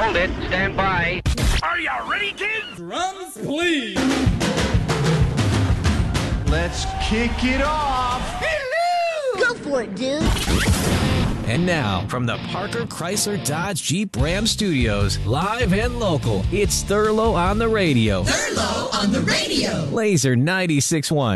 Hold it. Stand by. Are you ready, kids? Drums, please. Let's kick it off. Hello! Go for it, dude. And now, from the Parker Chrysler Dodge Jeep Ram Studios, live and local, it's Thurlow on the Radio. Thurlow on the Radio. Laser 96.1.